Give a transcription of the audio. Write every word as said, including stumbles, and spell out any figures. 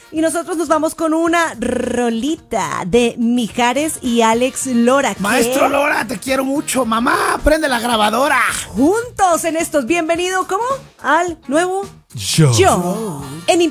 Y nosotros nos vamos con una rolita de Mijares y Alex Lora. ¿Qué? Maestro Lora, te quiero mucho. Mamá, prende la grabadora. Juntos en estos, bienvenido, ¿cómo? Al nuevo Yo. Yo. En